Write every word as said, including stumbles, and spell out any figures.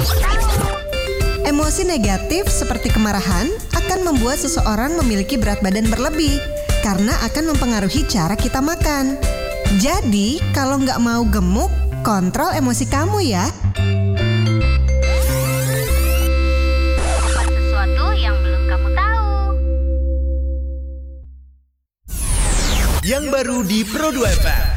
Emosi negatif seperti kemarahan akan membuat seseorang memiliki berat badan berlebih karena akan mempengaruhi cara kita makan. Jadi, kalau nggak mau gemuk, kontrol emosi kamu ya. Sesuatu yang belum kamu tahu. Yang baru di Pro dua F M.